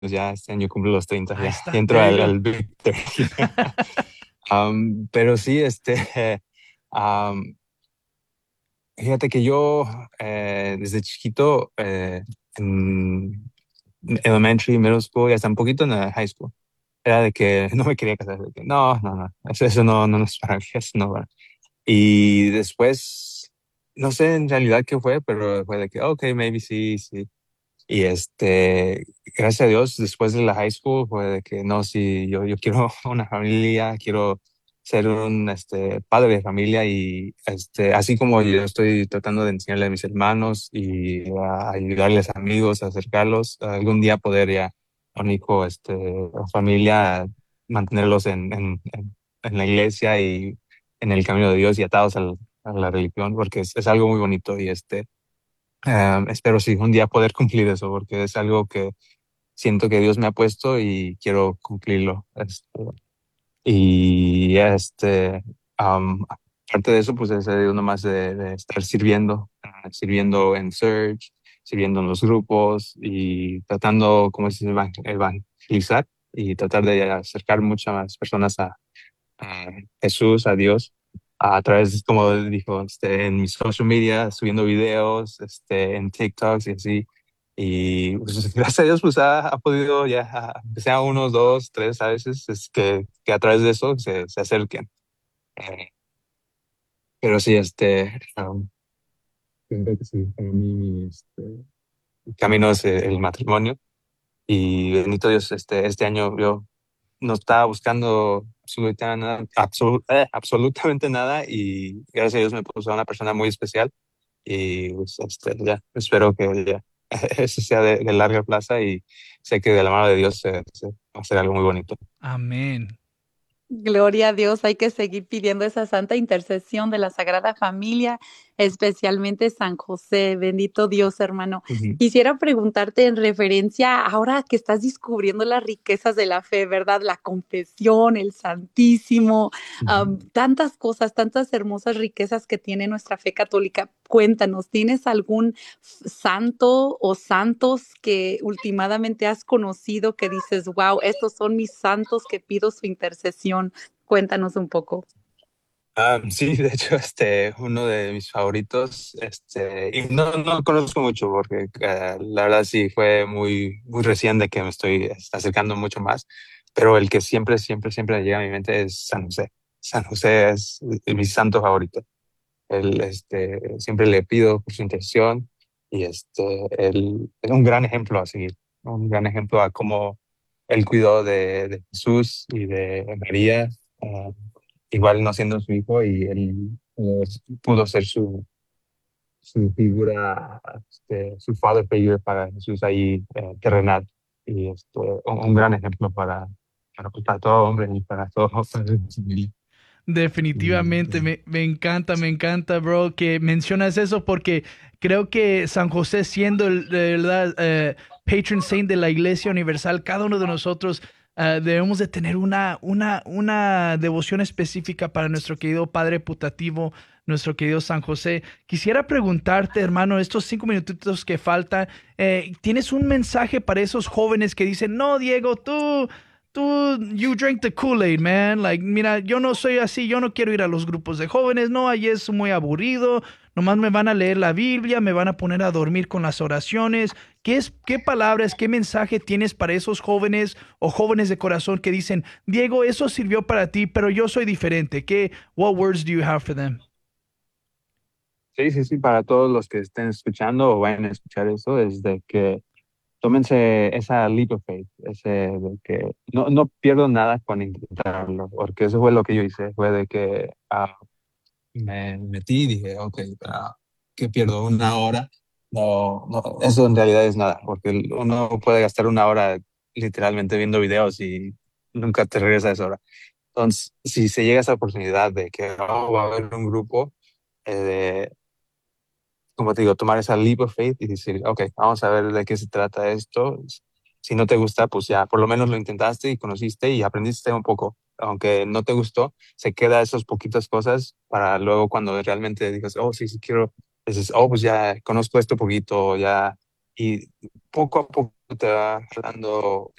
ya este año cumplo los 30 Ahí ya, y está, entro te al, digo. al Big 30. Pero sí, am, fíjate que yo desde chiquito, en elementary, middle school y hasta un poquito en la high school, era de que no me quería casar, de que no, no, no, eso no, no es para mí, eso no va. Y después, no sé en realidad qué fue, pero fue de que, ok, maybe sí, sí. Y gracias a Dios, después de la high school, fue de que no, sí, yo quiero una familia, quiero ser un padre de familia y así como yo estoy tratando de enseñarle a mis hermanos y a ayudarles a amigos, a acercarlos, algún día poder ya un hijo, o familia, mantenerlos en la iglesia y en el camino de Dios y atados a la religión, porque es algo muy bonito y espero sí, un día poder cumplir eso, porque es algo que siento que Dios me ha puesto y quiero cumplirlo. Y aparte de eso, pues es uno más de estar sirviendo, sirviendo en Search, sirviendo en los grupos y tratando, como dices, evangelizar y tratar de acercar muchas más personas a Jesús, a Dios, a través, como dijo, en mis social media, subiendo videos, en TikToks y así. Y pues, gracias a Dios, pues ha podido ya, que sea unos, dos, tres a veces, es que a través de eso se acerquen. Eh, pero sí, siento que sí, para mí, mi camino es el matrimonio. Y bendito Dios, este año yo no estaba buscando absolutamente nada y gracias a Dios me puso a una persona muy especial y pues, ya espero que ya eso sea de larga plaza y sé que de la mano de Dios se va a hacer algo muy bonito. Amén. Gloria a Dios, hay que seguir pidiendo esa santa intercesión de la Sagrada Familia, especialmente San José. Bendito Dios, hermano. Ujú, Quisiera preguntarte en referencia, ahora que estás descubriendo las riquezas de la fe, ¿verdad? La confesión, el Santísimo, ujú. tantas cosas, tantas hermosas riquezas que tiene nuestra fe católica. Cuéntanos, ¿tienes algún santo o santos que últimamente has conocido que dices, wow, estos son mis santos que pido su intercesión? Cuéntanos un poco. Sí, de hecho, uno de mis favoritos, y no conozco mucho porque la verdad sí fue muy, muy recién de que me estoy acercando mucho más, pero el que siempre, siempre, siempre llega a mi mente es San José. San José es mi santo favorito. Él, siempre le pido por su intención y él es un gran ejemplo a seguir, ¿no? Un gran ejemplo a cómo él cuidó de Jesús y de María, ah, igual no siendo su hijo y él pudo ser su figura, su father figure para Jesús ahí terrenal y un gran ejemplo para todo hombre y para todo padre de familia. Definitivamente, Y, me encanta, bro, que mencionas eso porque creo que San José siendo el de verdad patron saint de la Iglesia Universal, cada uno de nosotros debemos de tener una devoción específica para nuestro querido Padre putativo, nuestro querido San José. Quisiera preguntarte, hermano, estos 5 minutitos que faltan, ¿tienes un mensaje para esos jóvenes que dicen, no, Diego, you drink the Kool-Aid, man. Like, mira, yo no soy así, yo no quiero ir a los grupos de jóvenes, no, ahí es muy aburrido, nomás me van a leer la Biblia, me van a poner a dormir con las oraciones. ¿Qué palabras, qué mensaje tienes para esos jóvenes o jóvenes de corazón que dicen, Diego, eso sirvió para ti, pero yo soy diferente? What words do you have for them? sí, sí, sí, para todos los que estén escuchando o vayan a escuchar eso, es de que tómense esa leap of faith, ese de que no pierdo nada con intentarlo, porque eso fue lo que yo hice, fue de que me metí y dije, ok, ¿qué pierdo? ¿Una hora? No, no, eso en realidad es nada, porque uno puede gastar una hora literalmente viendo videos y nunca te regresa a esa hora. Entonces, si se llega esa oportunidad de que va a haber un grupo, eh, como te digo, tomar esa leap of faith y decir, ok, vamos a ver de qué se trata esto. Si no te gusta, pues ya por lo menos lo intentaste y conociste y aprendiste un poco. Aunque no te gustó, se queda esas poquitas cosas para luego cuando realmente digas, oh, sí, sí quiero, dices, oh, pues ya conozco esto poquito, ya y poco a poco te va dando